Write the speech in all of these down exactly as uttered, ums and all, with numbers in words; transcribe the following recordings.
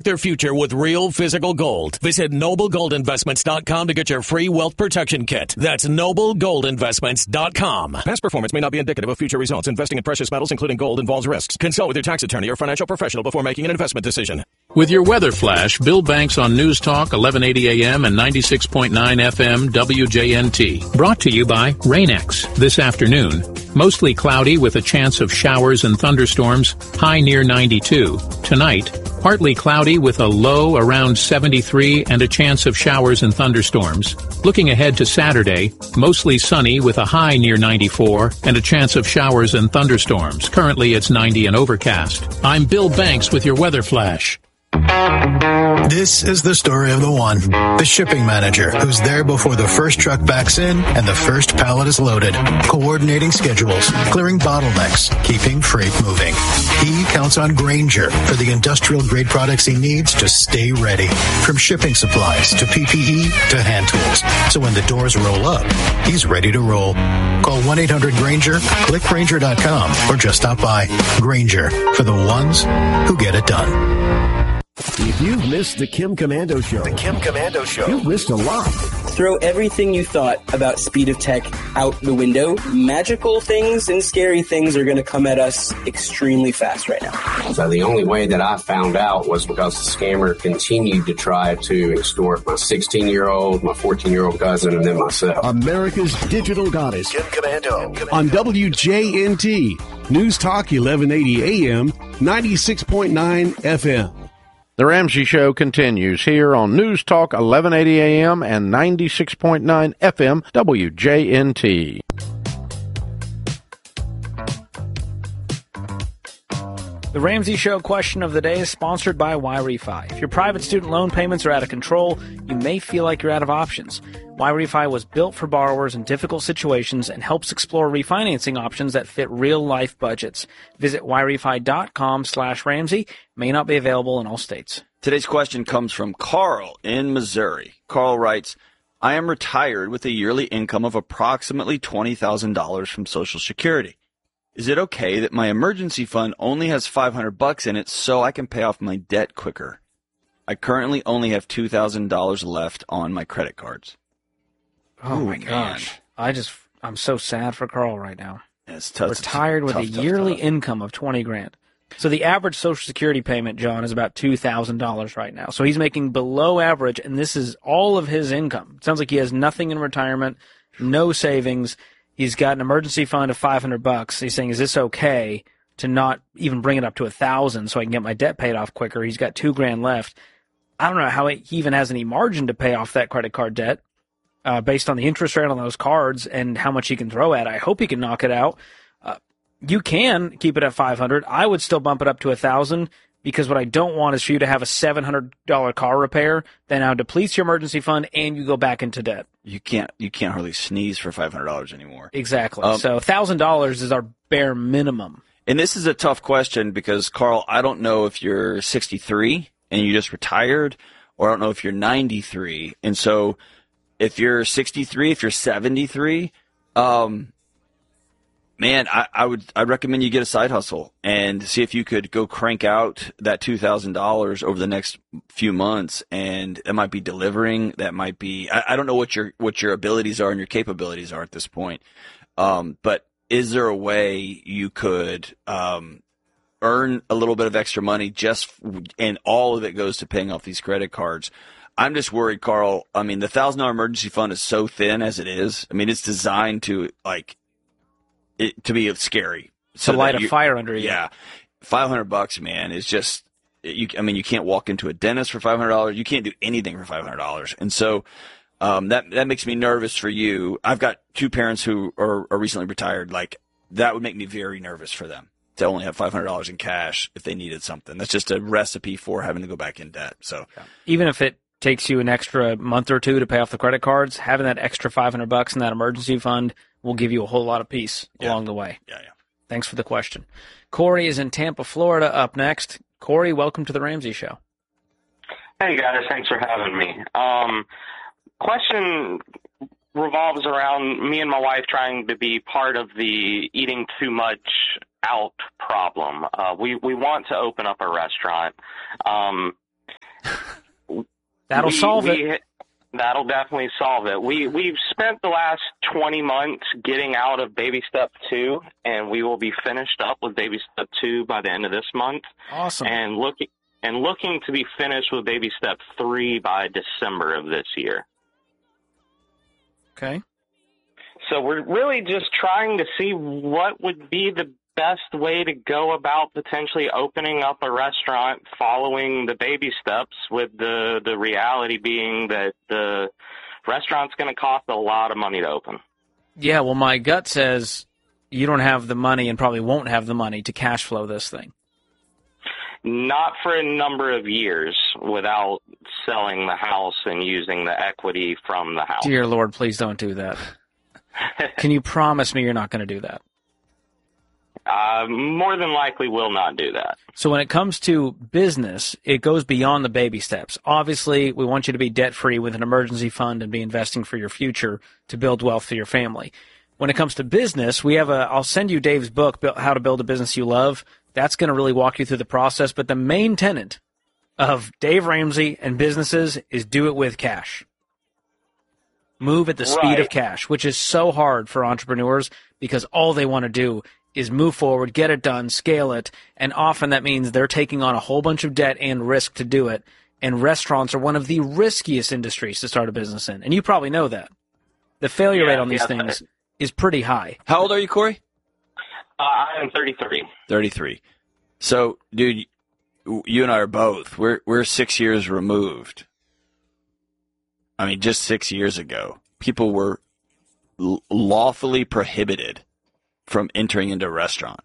their future with real physical gold. Visit noble gold investments dot com to get your free wealth protection kit. That's noble gold investments dot com. Past performance may not be indicative of future results. Investing in precious metals, including gold, involves risks. Consult with your tax attorney or financial professional before making an investment decision. With your weather flash, Bill Banks on News Talk eleven eighty A M and ninety-six point nine F M W J N T. Brought to you by Rain-X. This afternoon, mostly cloudy with a chance of showers and thunderstorms, high near ninety-two. Tonight, partly cloudy with a low around seventy-three and a chance of showers and thunderstorms. Looking ahead to Saturday, mostly sunny with a high near ninety-four and a chance of showers and thunderstorms. Currently, it's ninety and overcast. I'm Bill Banks with your weather flash. This is the story of the one, the shipping manager, who's there before the first truck backs in and the first pallet is loaded, coordinating schedules, clearing bottlenecks, keeping freight moving. He counts on Grainger for the industrial-grade products he needs to stay ready, from shipping supplies to P P E to hand tools. So when the doors roll up, he's ready to roll. Call one eight hundred Grainger, click Grainger dot com, or just stop by. Grainger, for the ones who get it done. If you've missed the Kim Komando Show, The Kim Komando Show. you've missed a lot. Throw everything you thought about speed of tech out the window. Magical things and scary things are going to come at us extremely fast right now. So the only way that I found out was because the scammer continued to try to extort my sixteen-year-old, my fourteen-year-old cousin, and then myself. America's digital goddess. Kim Komando. On W J N T, News Talk eleven eighty A M, ninety-six point nine F M. The Ramsey Show continues here on News Talk eleven eighty A M and ninety-six point nine F M W J N T. The Ramsey Show question of the day is sponsored by Y-Refi. If your private student loan payments are out of control, you may feel like you're out of options. Y-Refi was built for borrowers in difficult situations and helps explore refinancing options that fit real-life budgets. Visit yrefy.com slash Ramsey. May not be available in all states. Today's question comes from Carl in Missouri. Carl writes, I am retired with a yearly income of approximately twenty thousand dollars from Social Security. Is it okay that my emergency fund only has five hundred bucks in it so I can pay off my debt quicker? I currently only have two thousand dollars left on my credit cards. Oh, Ooh, my gosh. man. I just, I'm so sad for Carl right now. It's tough. Retired with tough, a tough, yearly tough. income of twenty grand. So the average Social Security payment, John, is about two thousand dollars right now. So he's making below average, and this is all of his income. It sounds like he has nothing in retirement, no savings. He's got an emergency fund of five hundred bucks. He's saying, is this okay to not even bring it up to a thousand so I can get my debt paid off quicker? He's got two grand left. I don't know how he even has any margin to pay off that credit card debt uh, based on the interest rate on those cards and how much he can throw at. I hope he can knock it out. Uh, you can keep it at five hundred. I would still bump it up to a thousand because what I don't want is for you to have a seven hundred dollars car repair that now depletes your emergency fund and you go back into debt. You can't you can't hardly sneeze for five hundred dollars anymore. Exactly. Um, so one thousand dollars is our bare minimum. And this is a tough question because, Carl, I don't know if you're sixty-three and you just retired, or I don't know if you're ninety-three. And so if you're sixty-three, if you're seventy-three, um, man, I, I would I'd recommend you get a side hustle and see if you could go crank out that two thousand dollars over the next few months. And that might be delivering. That might be I, I don't know what your what your abilities are and your capabilities are at this point. Um, but is there a way you could um, earn a little bit of extra money just and all of it goes to paying off these credit cards? I'm just worried, Carl. I mean, the one thousand dollars emergency fund is so thin as it is. I mean, it's designed to like it to be scary. To light a fire under you. Yeah. five hundred bucks, man, is just you I mean, you can't walk into a dentist for five hundred dollars. You can't do anything for five hundred dollars. And so Um, that that makes me nervous for you. I've got two parents who are, are recently retired. Like, that would make me very nervous for them to only have five hundred dollars in cash if they needed something. That's just a recipe for having to go back in debt. So even if it takes you an extra month or two to pay off the credit cards, having that extra five hundred bucks in that emergency fund will give you a whole lot of peace yeah. along the way. Yeah, yeah. Thanks for the question. Corey is in Tampa, Florida, up next. Corey, welcome to the Ramsey Show. Hey, guys. Thanks for having me. Um, question revolves around me and my wife trying to be part of the eating too much out problem. Uh, we, we want to open up a restaurant. Um, That'll we, solve we, it. That'll definitely solve it. We, we've spent the last twenty months getting out of baby step two, and we will be finished up with baby step two by the end of this month. Awesome. And looking, and looking to be finished with baby step three by December of this year. Okay. So we're really just trying to see what would be the best way to go about potentially opening up a restaurant following the baby steps, with the, the reality being that the restaurant's going to cost a lot of money to open. Yeah, well, my gut says you don't have the money and probably won't have the money to cash flow this thing. Not for a number of years without selling the house and using the equity from the house. Dear Lord, please don't do that. Can you promise me you're not going to do that? Uh, more than likely will not do that. So when it comes to business, it goes beyond the baby steps. Obviously, we want you to be debt-free with an emergency fund and be investing for your future to build wealth for your family. When it comes to business, we have a, I'll send you Dave's book, How to Build a Business You Love. That's going to really walk you through the process. But the main tenet of Dave Ramsey and businesses is do it with cash. Move at the speed Right. of cash, which is so hard for entrepreneurs because all they want to do is move forward, get it done, scale it, and often that means they're taking on a whole bunch of debt and risk to do it, and restaurants are one of the riskiest industries to start a business in, and you probably know that. The failure Yeah, rate on these yeah, things is pretty high. How old are you, Corey? Uh, I am thirty-three. thirty-three. So, dude, you and I are both. We're we're six years removed. I mean, just six years ago, people were l- lawfully prohibited from entering into a restaurant.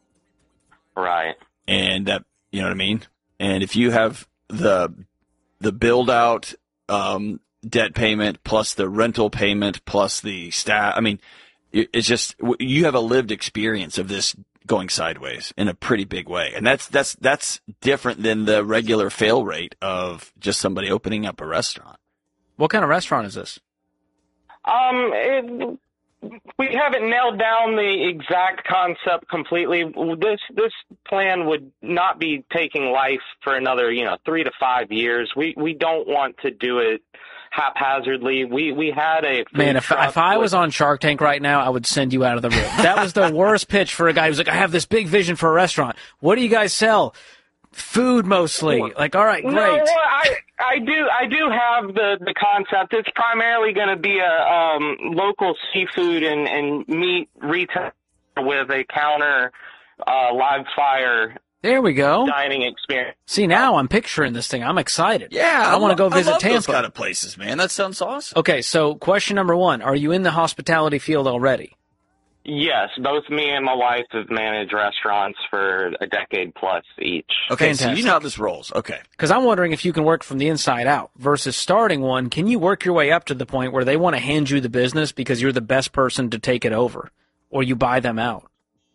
Right. And that, you know what I mean? And if you have the the build out um, debt payment plus the rental payment plus the staff, I mean, it, it's just, you have a lived experience of this going sideways in a pretty big way. And that's, that's, that's different than the regular fail rate of just somebody opening up a restaurant. What kind of restaurant is this? Um, it, we haven't nailed down the exact concept completely. This this plan would not be taking life for another, you know, three to five years. We we don't want to do it haphazardly. We we had a Man, if, if I was on Shark Tank right now, I would send you out of the room. That was the worst pitch for a guy who's like, I have this big vision for a restaurant. What do you guys sell? Food mostly. Like, all right, great. No, well, I I do I do have the the concept. It's primarily going to be a um, local seafood and and meat retail with a counter uh, live fire. There we go. Dining experience. See, now I'm picturing this thing. I'm excited. Yeah, I, want to go I visit love Tampa. those kind of places, man. That sounds awesome. Okay, so question number one: are you in the hospitality field already? Yes, both me and my wife have managed restaurants for a decade plus each. Okay, Fantastic. so you know how this rolls. Okay. Because I'm wondering if you can work from the inside out versus starting one. Can you work your way up to the point where they want to hand you the business because you're the best person to take it over, or you buy them out?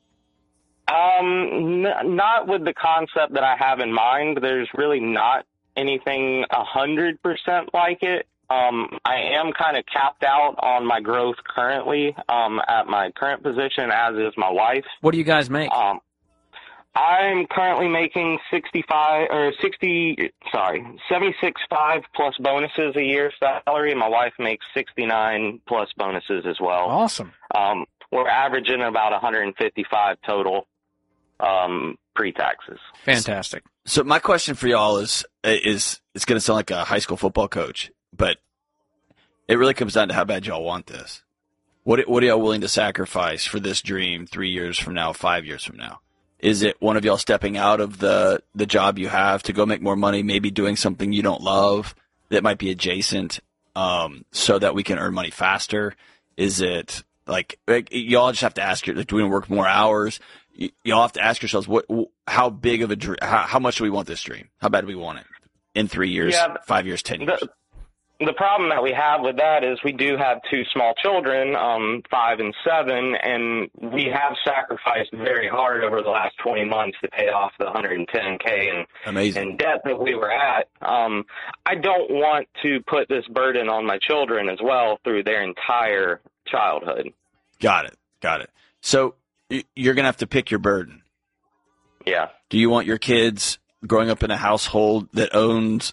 Um, n- not with the concept that I have in mind. There's really not anything a hundred percent like it. Um, I am kind of capped out on my growth currently, um, at my current position, as is my wife. What do you guys make? Um, I'm currently making sixty-five or sixty, sorry, seventy-six five plus bonuses a year salary, and my wife makes sixty-nine plus bonuses as well. Awesome. Um, we're averaging about one hundred fifty-five total, um, pre-taxes. Fantastic. So my question for y'all is, is it's going to sound like a high school football coach, but it really comes down to how bad y'all want this. What what are y'all willing to sacrifice for this dream three years from now, five years from now? Is it one of y'all stepping out of the, the job you have to go make more money, maybe doing something you don't love that might be adjacent, um, so that we can earn money faster? Is it like, like y'all just have to ask your, like, do we work more hours? Y- y'all have to ask yourselves, what, how big of a dream, how, how much do we want this dream? How bad do we want it in three years, Yeah, five years, ten years? The, the problem that we have with that is we do have two small children, um, five and seven, and we have sacrificed very hard over the last twenty months to pay off the one hundred ten K in, Amazing. in debt that we were at. Um, I don't want to put this burden on my children as well through their entire childhood. Got it. Got it. So y- you're going to have to pick your burden. Yeah. Do you want your kids growing up in a household that owns